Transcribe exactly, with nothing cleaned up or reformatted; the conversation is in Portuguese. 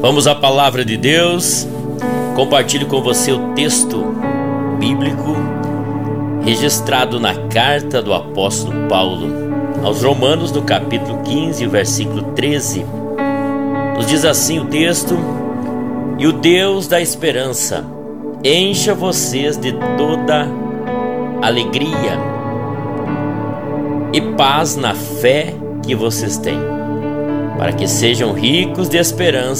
Vamos à palavra de Deus. Compartilho com você o texto bíblico registrado na carta do apóstolo Paulo aos Romanos, no capítulo quinze, versículo treze. Nos diz assim o texto: e o Deus da esperança encha vocês de toda alegria e paz na fé que vocês têm, para que sejam ricos de esperança